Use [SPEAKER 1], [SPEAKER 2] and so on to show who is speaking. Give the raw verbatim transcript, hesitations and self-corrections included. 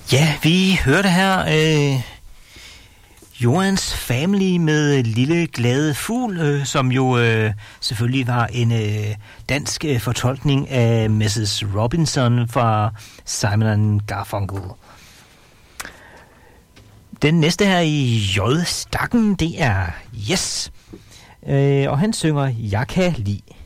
[SPEAKER 1] Ja, vi hørte her øh, Johans Family med Lille Glade Fugl, øh, som jo øh, selvfølgelig var en øh, dansk øh, fortolkning af missus Robinson fra Simon and Garfunkel. Den næste her i J-stakken, det er Yes, øh, og han synger Jeg kan lide.